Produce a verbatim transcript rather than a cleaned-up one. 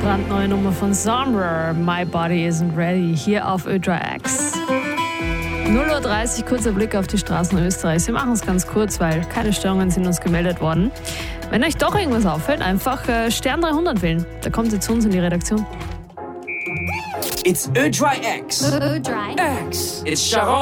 brandneue Nummer von Sombra, My Body Isn't Ready, hier auf Ö drei X. null Uhr dreißig, kurzer Blick auf die Straßen Österreichs. Wir machen es ganz kurz, weil keine Störungen sind uns gemeldet worden. Wenn euch doch irgendwas auffällt, einfach äh, Stern dreihundert wählen. Da kommt ihr zu uns in die Redaktion. It's Ö drei X. Ö drei X. It's Sharon.